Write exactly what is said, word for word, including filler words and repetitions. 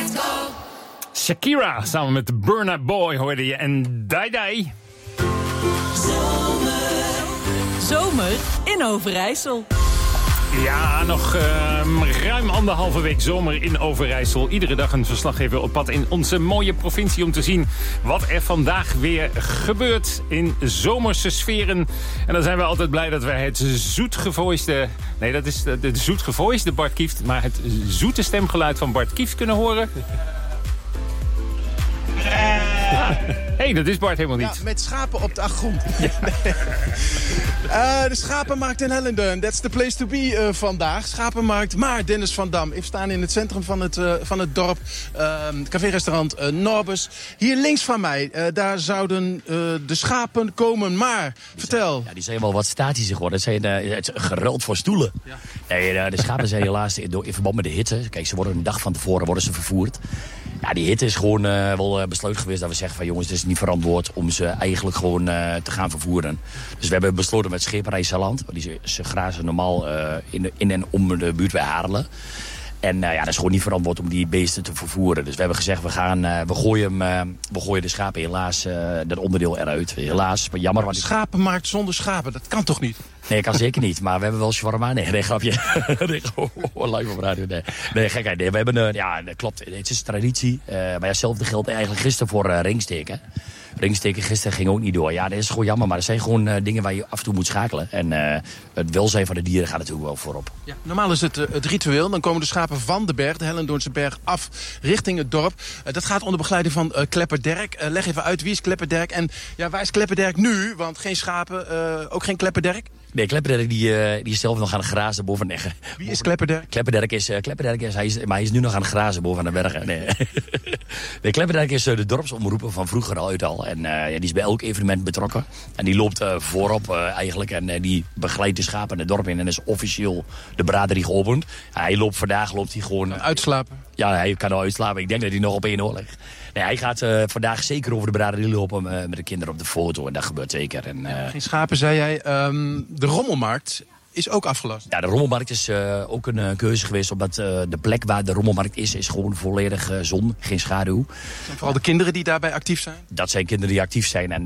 Shakira samen met de Burna Boy hoorde je en Dai Dai. Zomer. Zomer in Overijssel. Ja, nog uh, ruim anderhalve week zomer in Overijssel. Iedere dag een verslaggever op pad in onze mooie provincie om te zien wat er vandaag weer gebeurt in zomerse sferen. En dan zijn we altijd blij dat wij het zoetgevoiste... Nee, dat is de, de zoetgevoiste Bart Kieft, maar het zoete stemgeluid van Bart Kieft kunnen horen. Hé, hey, dat is Bart helemaal niet. Ja, met schapen op de achtergrond. Ja. uh, de schapenmarkt in Hellendoorn. That's the place to be uh, vandaag. Schapenmarkt, maar Dennis van Dam. Ik sta in het centrum van het, uh, van het dorp. Uh, café-restaurant uh, Norbus. Hier links van mij, uh, daar zouden uh, de schapen komen. Maar, die vertel. Zijn, ja, die zijn wel wat statischer geworden. Het zijn uh, het geruild voor stoelen. Ja. Nee, uh, de schapen zijn helaas in, in verband met de hitte. Kijk, ze worden een dag van tevoren worden ze vervoerd. Ja, die hitte is gewoon uh, wel uh, besloten geweest dat we zeggen van jongens, het is niet verantwoord om ze eigenlijk gewoon uh, te gaan vervoeren. Dus we hebben besloten met Scheperij Zeeland, die ze, ze grazen normaal uh, in, in en om de buurt bij Haarlem. En uh, ja, dat is gewoon niet verantwoord om die beesten te vervoeren. Dus we hebben gezegd, we, gaan, uh, we, gooien, hem, uh, we gooien de schapen helaas, uh, dat onderdeel eruit. Helaas, maar jammer. Want schapenmarkt zonder schapen, dat kan toch niet? Nee, kan zeker niet. Maar we hebben wel shawarma. Nee, nee, grapje. nee, oh, oh, live op radio. Nee, nee gekheid. Nee, we hebben, uh, ja, dat klopt. Het is traditie. Uh, maar ja, hetzelfde geldt eigenlijk gisteren voor uh, ringsteken. Ringsteken gisteren ging ook niet door. Ja, dat is gewoon jammer. Maar er zijn gewoon uh, dingen waar je af en toe moet schakelen. En uh, het welzijn van de dieren gaat natuurlijk wel voorop. Ja, normaal is het uh, het ritueel. Dan komen de schapen van de berg, de Hellendoornse berg, af richting het dorp. Uh, dat gaat onder begeleiding van uh, Klepperderk. Uh, leg even uit, wie is Klepperderk? En ja, waar is Klepperderk nu? Want geen schapen, uh, ook geen Klepperderk? Nee, Klepperderk die, uh, die is zelf nog aan het grazen boven neggen. Wie is Klepperderk? Klepperderk is, uh, Klepperderk is, hij is, maar hij is nu nog aan het grazen boven aan de bergen. Nee, nee Klepperderk is uh, de dorpsomroeper van vroeger uit al. En uh, ja, die is bij elk evenement betrokken. En die loopt uh, voorop uh, eigenlijk. En uh, die begeleidt de schapen het dorp in. En is officieel de braderie geopend. Uh, hij loopt vandaag loopt hij gewoon... Uh, uitslapen? Ja, hij kan al uitslapen. Ik denk dat hij nog op één oor ligt. Nee, hij gaat uh, vandaag zeker over de braderie lopen uh, met de kinderen op de foto. En dat gebeurt zeker. En, uh, Geen schapen, zei jij. Um, de rommelmarkt is ook afgelast. Ja, de rommelmarkt is uh, ook een uh, keuze geweest. Omdat uh, de plek waar de rommelmarkt is, is gewoon volledig uh, zon. Geen schaduw. En vooral de kinderen die daarbij actief zijn? Dat zijn kinderen die actief zijn. En